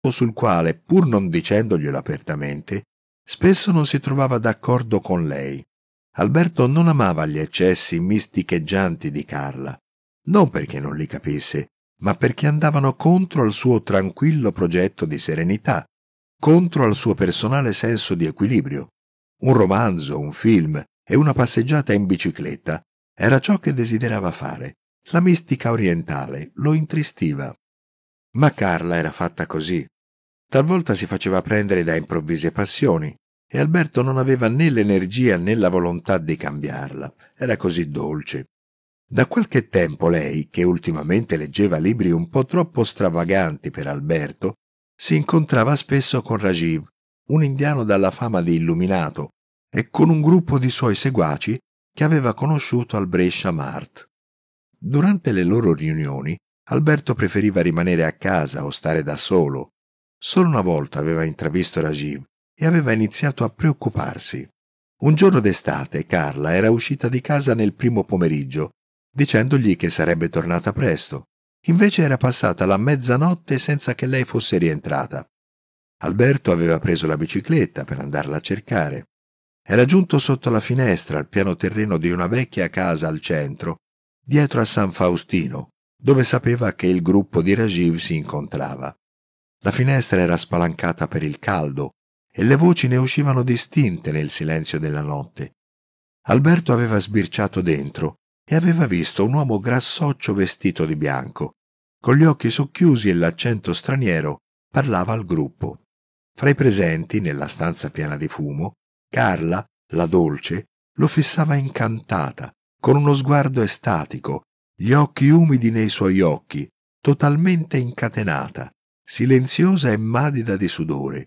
sul quale, pur non dicendoglielo apertamente, spesso non si trovava d'accordo con lei. Alberto non amava gli eccessi misticheggianti di Carla, non perché non li capisse, ma perché andavano contro al suo tranquillo progetto di serenità, contro al suo personale senso di equilibrio. Un romanzo, un film e una passeggiata in bicicletta era ciò che desiderava fare. La mistica orientale lo intristiva. Ma Carla era fatta così. Talvolta si faceva prendere da improvvise passioni e Alberto non aveva né l'energia né la volontà di cambiarla. Era così dolce. Da qualche tempo lei, che ultimamente leggeva libri un po' troppo stravaganti per Alberto, si incontrava spesso con Rajiv, un indiano dalla fama di illuminato, e con un gruppo di suoi seguaci che aveva conosciuto al Brescia Mart. Durante le loro riunioni, Alberto preferiva rimanere a casa o stare da solo. Solo una volta aveva intravisto Rajiv e aveva iniziato a preoccuparsi. Un giorno d'estate Carla era uscita di casa nel primo pomeriggio, dicendogli che sarebbe tornata presto. Invece era passata la mezzanotte senza che lei fosse rientrata. Alberto aveva preso la bicicletta per andarla a cercare. Era giunto sotto la finestra al piano terreno di una vecchia casa al centro, dietro a San Faustino, dove sapeva che il gruppo di Rajiv si incontrava. La finestra era spalancata per il caldo e le voci ne uscivano distinte nel silenzio della notte. Alberto aveva sbirciato dentro e aveva visto un uomo grassoccio vestito di bianco. Con gli occhi socchiusi e l'accento straniero parlava al gruppo. Fra i presenti, nella stanza piena di fumo, Carla, la dolce, lo fissava incantata, con uno sguardo estatico, gli occhi umidi nei suoi occhi, totalmente incatenata, silenziosa e madida di sudore.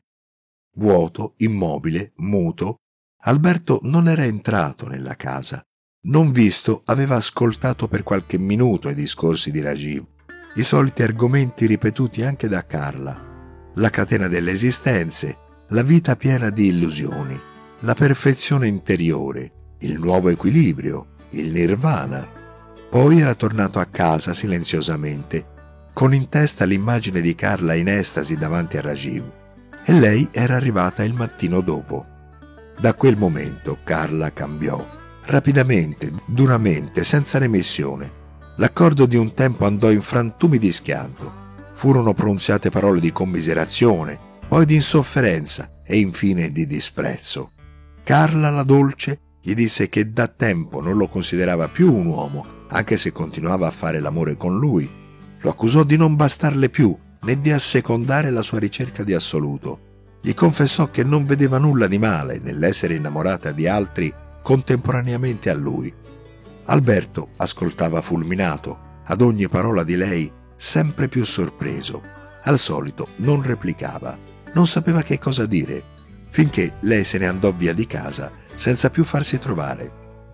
Vuoto, immobile, muto, Alberto non era entrato nella casa. Non visto, aveva ascoltato per qualche minuto i discorsi di Rajiv, i soliti argomenti ripetuti anche da Carla. La catena delle esistenze, la vita piena di illusioni, la perfezione interiore, il nuovo equilibrio, il nirvana. Poi era tornato a casa silenziosamente, con in testa l'immagine di Carla in estasi davanti a Rajiv, e lei era arrivata il mattino dopo. Da quel momento Carla cambiò, rapidamente, duramente, senza remissione. L'accordo di un tempo andò in frantumi di schianto. Furono pronunziate parole di commiserazione, poi di insofferenza e infine di disprezzo. Carla la dolce gli disse che da tempo non lo considerava più un uomo, anche se continuava a fare l'amore con lui. Lo accusò di non bastarle più, né di assecondare la sua ricerca di assoluto. Gli confessò che non vedeva nulla di male nell'essere innamorata di altri contemporaneamente a lui. Alberto ascoltava fulminato, ad ogni parola di lei sempre più sorpreso. Al solito non replicava, non sapeva che cosa dire, finché lei se ne andò via di casa senza più farsi trovare.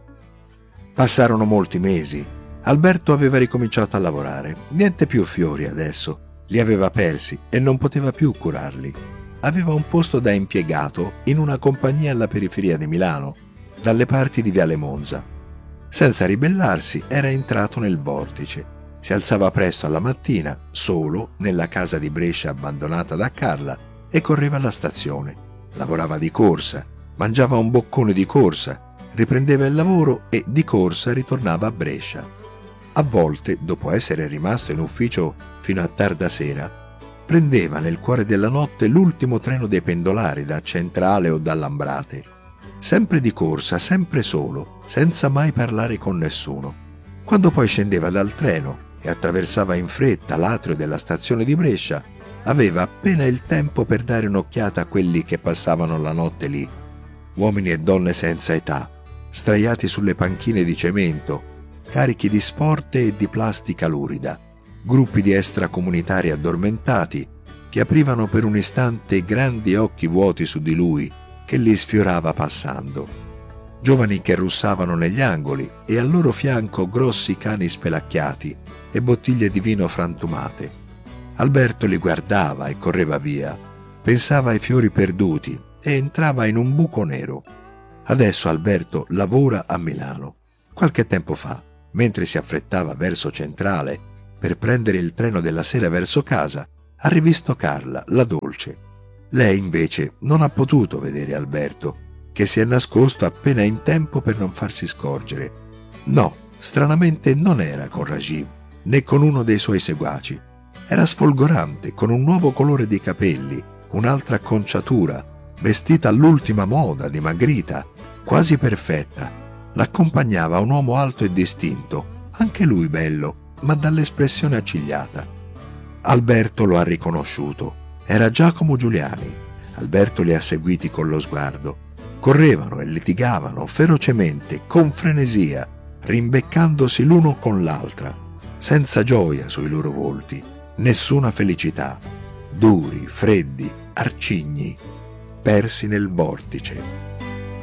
Passarono molti mesi. Alberto aveva ricominciato a lavorare. Niente più fiori adesso, li aveva persi e non poteva più curarli. Aveva un posto da impiegato in una compagnia alla periferia di Milano, dalle parti di Viale Monza. Senza ribellarsi era entrato nel vortice. Si alzava presto alla mattina, solo, nella casa di Brescia abbandonata da Carla, e correva alla stazione. Lavorava di corsa, mangiava un boccone di corsa, riprendeva il lavoro e di corsa ritornava a Brescia. A volte, dopo essere rimasto in ufficio fino a tarda sera, prendeva nel cuore della notte l'ultimo treno dei pendolari da Centrale o da Lambrate. Sempre di corsa, sempre solo, senza mai parlare con nessuno. Quando poi scendeva dal treno e attraversava in fretta l'atrio della stazione di Brescia, aveva appena il tempo per dare un'occhiata a quelli che passavano la notte lì. Uomini e donne senza età, straiati sulle panchine di cemento, carichi di sporte e di plastica lurida, gruppi di extracomunitari addormentati che aprivano per un istante grandi occhi vuoti su di lui che li sfiorava passando. Giovani che russavano negli angoli e al loro fianco grossi cani spelacchiati e bottiglie di vino frantumate. Alberto li guardava e correva via, pensava ai fiori perduti e entrava in un buco nero. Adesso Alberto lavora a Milano. Qualche tempo fa, mentre si affrettava verso Centrale per prendere il treno della sera verso casa, ha rivisto Carla, la dolce. Lei invece non ha potuto vedere Alberto, che si è nascosto appena in tempo per non farsi scorgere. No, stranamente non era con Rajiv, né con uno dei suoi seguaci. Era sfolgorante, con un nuovo colore di capelli, un'altra acconciatura, vestita all'ultima moda, dimagrita, quasi perfetta. L'accompagnava un uomo alto e distinto, anche lui bello, ma dall'espressione accigliata. Alberto lo ha riconosciuto. Era Giacomo Giuliani. Alberto li ha seguiti con lo sguardo. Correvano e litigavano ferocemente, con frenesia, rimbeccandosi l'uno con l'altra, senza gioia sui loro volti, nessuna felicità, duri, freddi, arcigni, persi nel vortice.